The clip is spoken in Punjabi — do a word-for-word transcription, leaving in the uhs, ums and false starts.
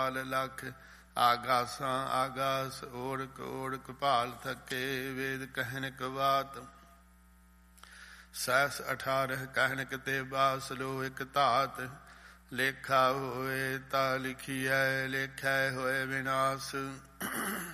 ਲਖ ਆਗਾਸਾਂ ਆਗਾਸ ਓੜਕ ਓੜਕ ਭਾਲ ਥਕੇ। ਵੇਦ ਕਹਿਨਕ ਬਾਤ ਸੈਸ ਅਠਾਰਹ ਕਹਿਨਕ ਤੇ ਬਾਸ ਲੋ ਇਕ ਧਾਤ। ਲੇਖਾ ਹੋਏ ਤਾ ਲਿਖੀਐ ਲੇਖੈ ਹੋਏ ਵਿਨਾਸ਼।